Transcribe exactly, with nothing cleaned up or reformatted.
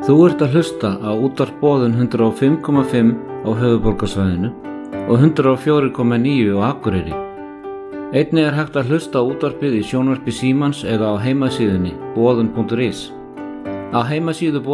Þú ert að hlusta á útvarp Boðun hundrað og fimm komma fimm á höfuðborgarsvæðinu og hundrað og fjögur komma níu á Akureyri. Einnig er hægt að hlusta á útvarpið í sjónvarpi Símans eða á heimasíðunni boðun punktur is. Á heimasíðu